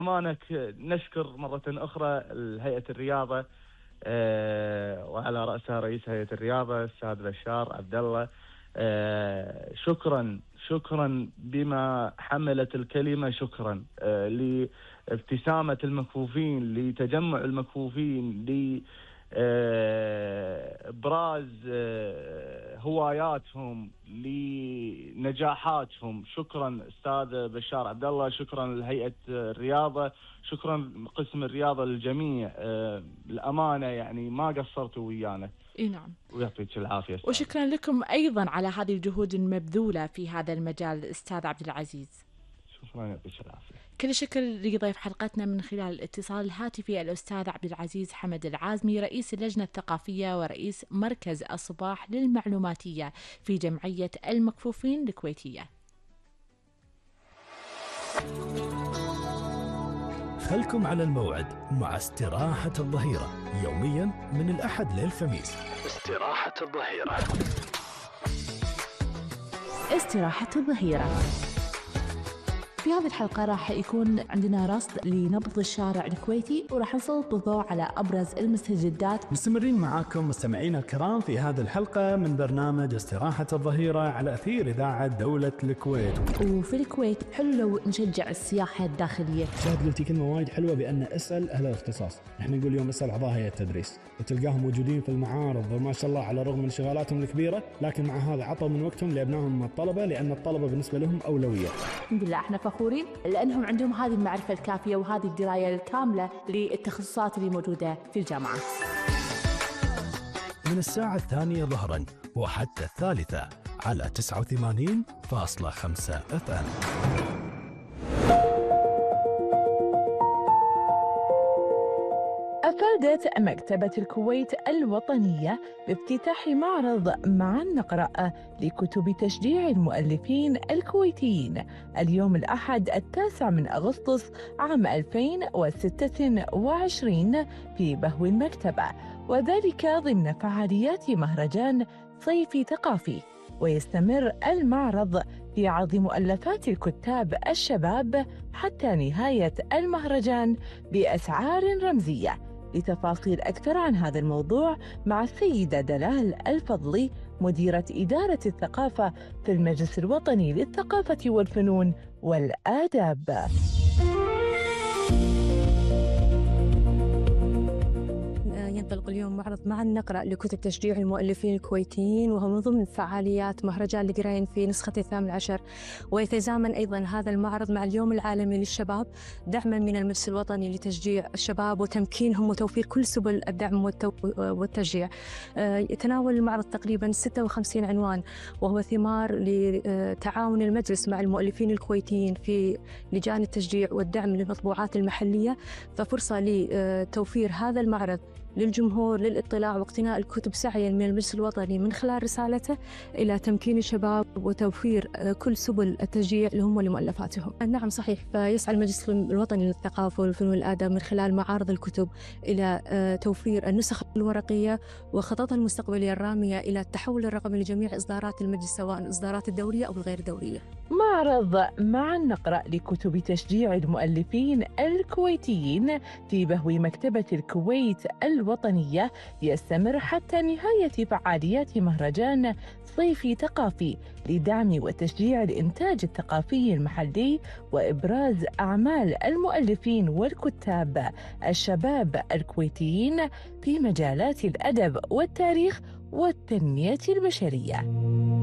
أمانة نشكر مرة أخرى هيئة الرياضة، وعلى رأسها رئيس هيئة الرياضة الأستاذ بشار عبد الله. شكرا بما حملت الكلمة، شكرا لابتسامة المكفوفين، لتجمع المكفوفين، لإبراز هواياتهم، لنجاحاتهم. شكرا أستاذ بشار عبد الله، شكرا لهيئة الرياضة، شكرا قسم الرياضة للجميع. الأمانة يعني ما قصرتوا ويانا. نعم، ويعطيك العافية. وشكرا لكم أيضا على هذه الجهود المبذولة في هذا المجال أستاذ عبد العزيز. شكرا، يعطيك العافية. كل الشكر لضيف حلقتنا من خلال الاتصال الهاتفي الأستاذ عبد العزيز حمد العازمي، رئيس اللجنة الثقافية ورئيس مركز الصباح للمعلوماتية في جمعية المكفوفين الكويتية. خلكم على الموعد مع استراحة الظهيرة يوميا من الأحد للخميس. استراحة الظهيرة. استراحة الظهيرة. في هذه الحلقة راح يكون عندنا رصد لنبض الشارع الكويتي، وراح نسلط الضوء على أبرز المستجدات. مستمرين معاكم مستمعينا الكرام في هذه الحلقة من برنامج استراحة الظهيرة على أثير إذاعة دولة الكويت. وفي الكويت حلو لو نشجع السياحة الداخلية. شاهد قلتي كلمة وايد حلوة بأن اسأل أهل الاختصاص. نحن نقول اليوم اسأل أعضاء هيئة التدريس، وتلقاهم موجودين في المعارض وما شاء الله على الرغم من انشغالاتهم الكبيرة، لكن مع هذا عطوا من وقتهم لأبنائهم الطلبة، لأن الطلبة بالنسبة لهم أولوية. الحمد لله احنا فخورين لأنهم عندهم هذه المعرفة الكافية وهذه الدراية الكاملة للتخصصات اللي موجودة في الجامعات. من الساعة 2 ظهرا وحتى 3 على 89.5 FM. أفادت مكتبة الكويت الوطنية بافتتاح معرض معا نقرأ لكتب تشجيع المؤلفين الكويتيين اليوم الأحد 9 أغسطس عام 2026 في بهو المكتبة، وذلك ضمن فعاليات مهرجان صيفي ثقافي. ويستمر المعرض في عرض مؤلفات الكتاب الشباب حتى نهاية المهرجان بأسعار رمزية. لتفاصيل أكثر عن هذا الموضوع مع السيدة دلال الفضلي، مديرة إدارة الثقافة في المجلس الوطني للثقافة والفنون والآداب. ينطلق اليوم معرض معا نقرأ لكتب تشجيع المؤلفين الكويتيين، وهو من ضمن فعاليات مهرجان القراين في نسخة 18، ويتزامن أيضا هذا المعرض مع اليوم العالمي للشباب دعما من المجلس الوطني لتشجيع الشباب وتمكينهم وتوفير كل سبل الدعم والتشجيع. يتناول المعرض تقريبا 56 عنوان، وهو ثمار لتعاون المجلس مع المؤلفين الكويتيين في لجان التشجيع والدعم للمطبوعات المحلية، ففرصة لتوفير هذا المعرض للجمهور للاطلاع واقتناء الكتب سعيا من المجلس الوطني من خلال رسالته إلى تمكين الشباب وتوفير كل سبل التشجيع لهم ولمؤلفاتهم. نعم صحيح، فيسعى المجلس الوطني للثقافة والفنون والآداب من خلال معارض الكتب إلى توفير النسخ الورقية وخططها المستقبلية الرامية إلى التحول الرقمي لجميع إصدارات المجلس، سواء الإصدارات الدورية أو الغير دورية. معرض معا نقرأ لكتب تشجيع المؤلفين الكويتيين في بهو مكتبة الكويت الوطنية يستمر حتى نهاية فعاليات مهرجان صيفي ثقافي لدعم وتشجيع الإنتاج الثقافي المحلي وإبراز أعمال المؤلفين والكتاب الشباب الكويتيين في مجالات الأدب والتاريخ والتنمية البشرية.